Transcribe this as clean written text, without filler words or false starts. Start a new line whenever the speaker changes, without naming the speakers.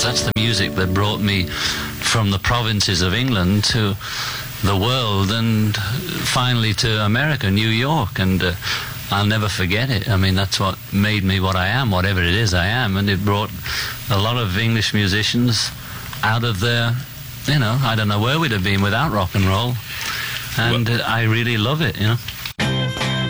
That's the music that brought me from the provinces of England to the world and finally to America, New York, and I'll never forget it. I mean, that's what made me what I am, whatever it is I am, and it brought a lot of English musicians out of their, I don't know where we'd have been without rock and roll, and I really love it,